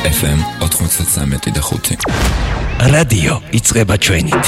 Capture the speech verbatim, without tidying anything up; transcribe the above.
ეფ ემ ოთხმოცდასამი და ხუთი. რადიო იწყება ჩვენით.